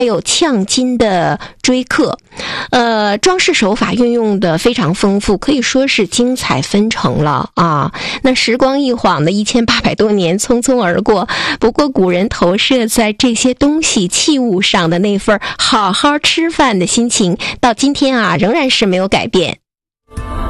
还有呛金的锥刻，装饰手法运用的非常丰富，可以说是精彩纷呈了啊！那时光一晃的1800多年匆匆而过，不过古人投射在这些东西器物上的那份好好吃饭的心情，到今天啊仍然是没有改变。